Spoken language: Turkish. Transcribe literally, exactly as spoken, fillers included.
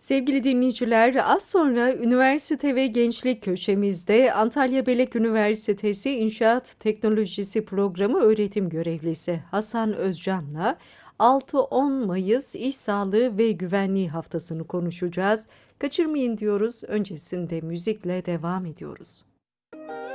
Sevgili dinleyiciler, az sonra üniversite ve gençlik köşemizde Antalya Belek Üniversitesi İnşaat Teknolojisi Programı öğretim görevlisi Hasan Özcan'la altı on Mayıs İş Sağlığı ve Güvenliği Haftası'nı konuşacağız. Kaçırmayın diyoruz. Öncesinde müzikle devam ediyoruz.